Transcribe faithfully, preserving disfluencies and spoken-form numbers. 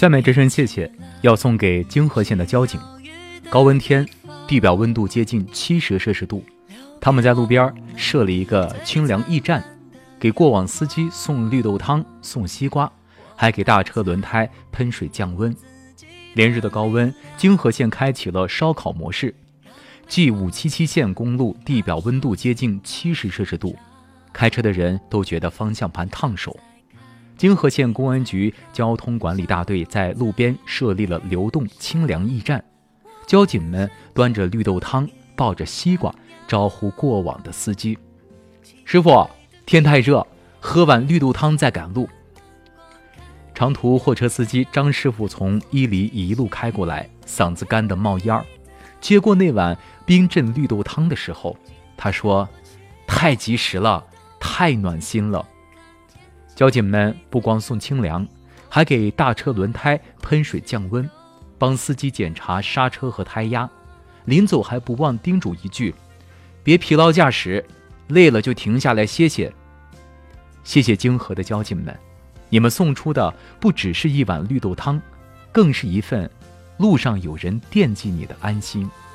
下面这声谢谢要送给京河县的交警。高温天，地表温度接近七十摄氏度，他们在路边设了一个清凉驿站，给过往司机送绿豆汤、送西瓜，还给大车轮胎喷水降温。连日的高温，京河县开启了烧烤模式。G 五七七线公路地表温度接近七十摄氏度，开车的人都觉得方向盘烫手。京河县公安局交通管理大队在路边设立了流动清凉驿站，交警们端着绿豆汤，抱着西瓜，招呼过往的司机。师傅，天太热，喝碗绿豆汤再赶路。长途货车司机张师傅从伊犁一路开过来，嗓子干得冒烟儿。接过那碗冰镇绿豆汤的时候，他说：太及时了，太暖心了。交警们不光送清凉，还给大车轮胎喷水降温，帮司机检查刹车和胎压。临走还不忘叮嘱一句：别疲劳驾驶，累了就停下来歇歇。谢谢京河的交警们，你们送出的不只是一碗绿豆汤，更是一份路上有人惦记你的安心。